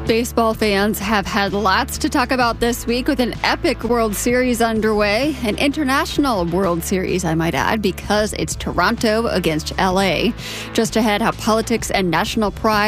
Baseball fans have had lots to talk about this week with an epic World Series underway, an international World Series, I might add, because it's Toronto against LA. Just ahead, how politics and national pride